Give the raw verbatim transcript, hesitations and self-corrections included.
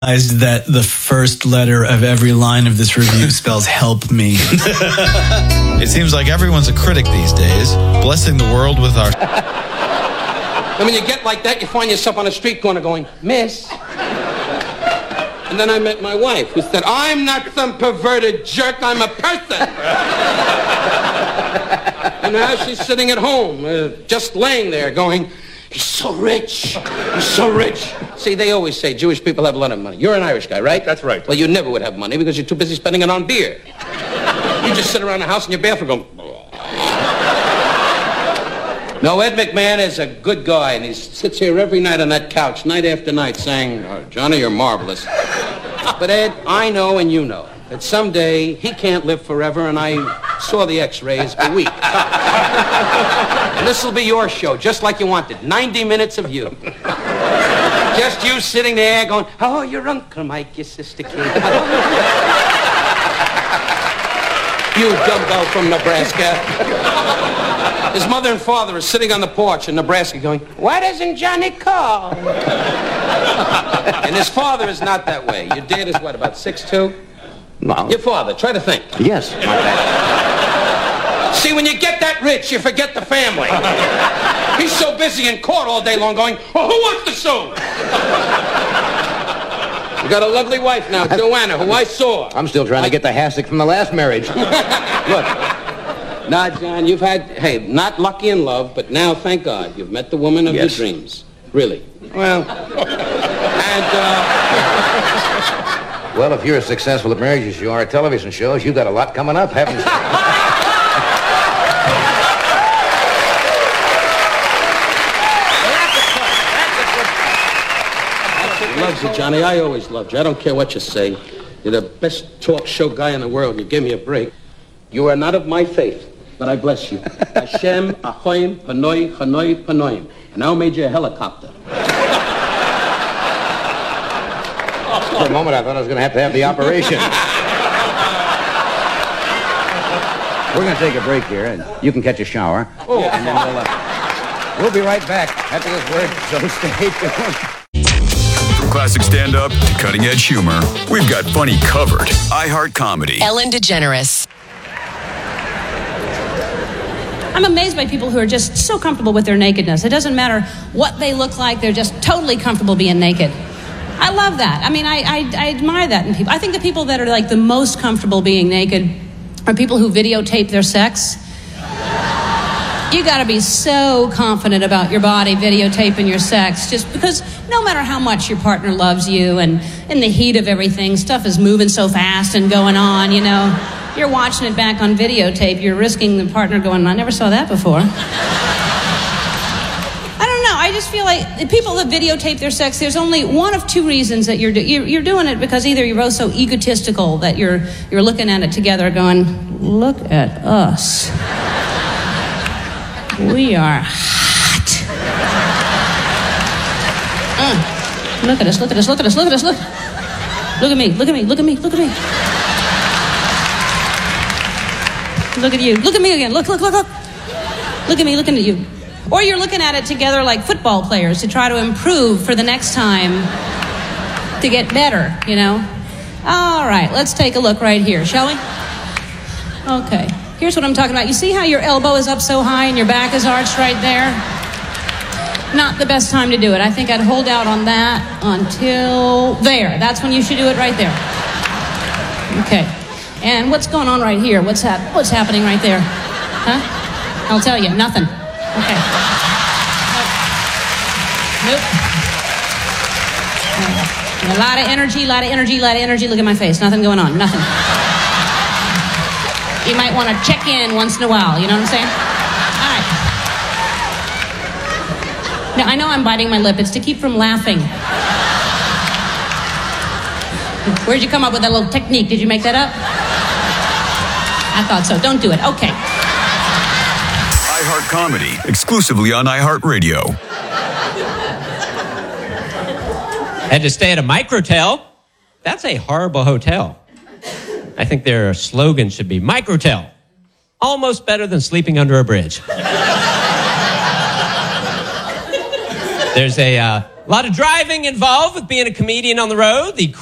That the first letter of every line of this review spells help me. It seems like everyone's a critic these days, blessing the world with our... And when you get like that, you find yourself on a street corner going, Miss. And then I met my wife, who said, I'm not some perverted jerk, I'm a person. And now she's sitting at home, uh, just laying there going, he's so rich. He's so rich. See, they always say Jewish people have a lot of money. You're an Irish guy, right? That's right. Well, you never would have money because you're too busy spending it on beer. You just sit around the house in your bathroom going... No, Ed McMahon is a good guy, and he sits here every night on that couch, night after night, saying, oh, Johnny, you're marvelous. But, Ed, I know and you know that someday he can't live forever, and I saw the x-rays a week. And this will be your show, just like you wanted. ninety minutes of you. Just you sitting there going, oh, your Uncle Mike, your sister Kate. You dumbbell from Nebraska. His mother and father are sitting on the porch in Nebraska going, why doesn't Johnny call? And his father is not that way. Your dad is what, about six two? No. Your father, try to think. Yes, my dad. See, when you get that rich, you forget the family. He's so busy in court all day long going, oh, who wants to sue? You got a lovely wife now, Joanna, who I saw. I'm still trying I... to get the hassock from the last marriage. Look. Now, John, you've had, hey, not lucky in love, but now, thank God, you've met the woman of yes. your dreams. Really. Well, and, uh... Well, if you're as successful at marriage as you are at television shows, you've got a lot coming up, haven't you? I love you, Johnny. I always loved you. I don't care what you say. You're the best talk show guy in the world. You give me a break. You are not of my faith, but I bless you. Hashem, Ahoim, Panoi, Hanoi, Panoim. And now made you a helicopter. For a moment, I thought I was going to have to have the operation. We're going to take a break here, and you can catch a shower. Oh. And then we'll, uh, we'll be right back after this word, so stay tuned. From classic stand-up to cutting-edge humor, we've got funny covered. iHeart Comedy. Ellen DeGeneres. I'm amazed by people who are just so comfortable with their nakedness. It doesn't matter what they look like. They're just totally comfortable being naked. I love that. I mean, I, I, I admire that in people. I think the people that are like the most comfortable being naked are people who videotape their sex. You got to be so confident about your body videotaping your sex, just because no matter how much your partner loves you and in the heat of everything, stuff is moving so fast and going on, you know. You're watching it back on videotape. You're risking the partner going, I never saw that before. I don't know. I just feel like the people that videotape their sex, there's only one of two reasons that you're, do- you're you're doing it, because either you're both so egotistical that you're you're looking at it together going, look at us. We are hot. Uh, look at us, look at us, look at us, look at us, look. Look at me, look at me, look at me, look at me. Look at you. Look at me again. Look, look, look, look. Look at me looking at you. Or you're looking at it together like football players to try to improve for the next time to get better, you know? All right, let's take a look right here, shall we? Okay, here's what I'm talking about. You see how your elbow is up so high and your back is arched right there? Not the best time to do it. I think I'd hold out on that until there. That's when you should do it right there. Okay. And what's going on right here? What's hap- What's happening right there? Huh? I'll tell you, nothing. Okay. Nope. Nope. A lot of energy, a lot of energy, a lot of energy. Look at my face. Nothing going on. Nothing. You might want to check in once in a while. You know what I'm saying? All right. Now, I know I'm biting my lip. It's to keep from laughing. Where'd you come up with that little technique? Did you make that up? I thought so. Don't do it. Okay. iHeart Comedy, exclusively on iHeartRadio. Had to stay at a Microtel. That's a horrible hotel. I think their slogan should be Microtel. Almost better than sleeping under a bridge. There's a uh, A lot of driving involved with being a comedian on the road. The